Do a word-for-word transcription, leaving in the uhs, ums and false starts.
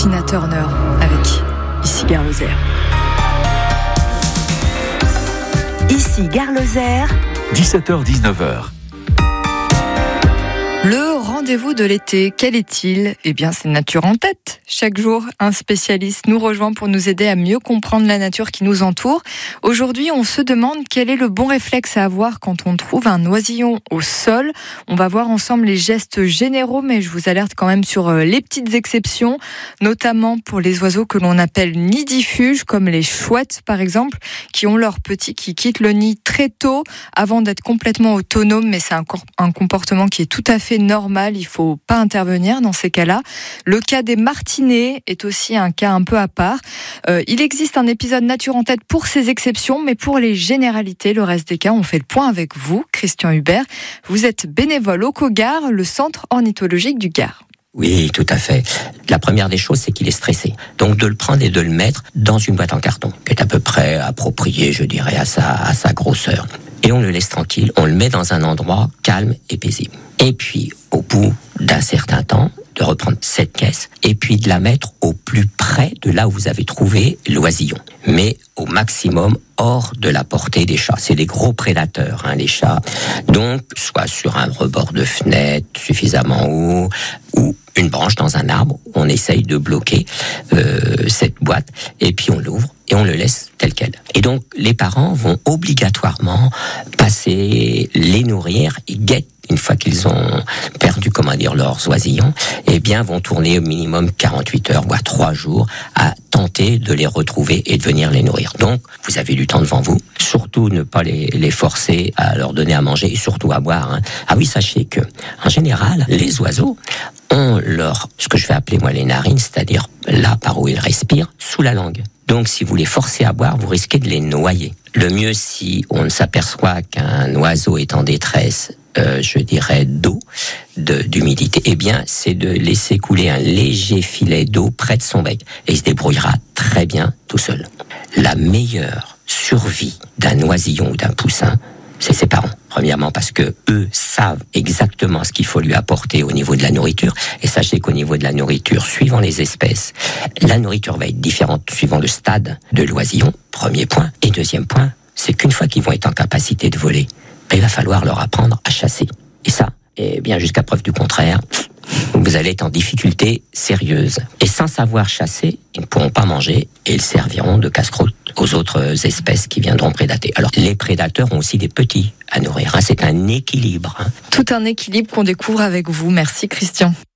Tina Turner avec Ici Gare Lozère. Ici Gare Lozère, dix-sept heures dix-neuf heures. Le rendez-vous de l'été, quel est-il ? Eh bien, c'est Nature en tête. Chaque jour, un spécialiste nous rejoint pour nous aider à mieux comprendre la nature qui nous entoure. Aujourd'hui, on se demande quel est le bon réflexe à avoir quand on trouve un oisillon au sol. On va voir ensemble les gestes généraux, mais je vous alerte quand même sur les petites exceptions, notamment pour les oiseaux que l'on appelle nidifuges, comme les chouettes par exemple, qui ont leurs petits qui quittent le nid très tôt avant d'être complètement autonomes, mais c'est un, cor- un comportement qui est tout à fait normal, il ne faut pas intervenir dans ces cas-là. Le cas des martinets est aussi un cas un peu à part. Euh, il existe un épisode Nature en tête pour ces exceptions, mais pour les généralités, le reste des cas, on fait le point avec vous, Christian Hubert. Vous êtes bénévole au COGAR, le centre ornithologique du Gard. Oui, tout à fait. La première des choses, c'est qu'il est stressé. Donc de le prendre et de le mettre dans une boîte en carton, qui est à peu près appropriée, je dirais, à sa, à sa grosseur. Et on le laisse tranquille, on le met dans un endroit calme et paisible. Et puis, au bout d'un certain temps, de reprendre cette caisse et puis de la mettre au plus près de là où vous avez trouvé l'oisillon. Mais au maximum hors de la portée des chats. C'est des gros prédateurs, hein, les chats. Donc, soit sur un rebord de fenêtre suffisamment haut ou une branche dans un arbre, on essaye de bloquer euh, cette boîte et puis on l'ouvre et on le laisse tel quel. Et donc, les parents vont obligatoirement passer, les nourrir, ils guettent une fois qu'ils ont perdu, comment dire, leurs oisillons, eh bien, vont tourner au minimum quarante-huit heures, voire trois jours, à tenter de les retrouver et de venir les nourrir. Donc, vous avez du temps devant vous. Surtout, ne pas les, les forcer à leur donner à manger et surtout à boire. Hein. Ah oui, sachez que, en général, les oiseaux ont leur, ce que je vais appeler, moi, les narines, c'est-à-dire là par où ils respirent, sous la langue. Donc, si vous les forcez à boire, vous risquez de les noyer. Le mieux, si on s'aperçoit qu'un oiseau est en détresse, Euh, je dirais d'eau, de, d'humidité, eh bien, c'est de laisser couler un léger filet d'eau près de son bec. Et il se débrouillera très bien tout seul. La meilleure survie d'un oisillon ou d'un poussin, c'est ses parents. Premièrement parce que eux savent exactement ce qu'il faut lui apporter au niveau de la nourriture. Et sachez qu'au niveau de la nourriture, suivant les espèces, la nourriture va être différente suivant le stade de l'oisillon, premier point. Et deuxième point, c'est qu'une fois qu'ils vont être en capacité de voler, il va falloir leur apprendre à chasser. Et ça, eh bien, jusqu'à preuve du contraire, vous allez être en difficulté sérieuse. Et sans savoir chasser, ils ne pourront pas manger et ils serviront de casse-croûte aux autres espèces qui viendront prédater. Alors, les prédateurs ont aussi des petits à nourrir. Hein. C'est un équilibre. Hein. Tout un équilibre qu'on découvre avec vous. Merci Christian.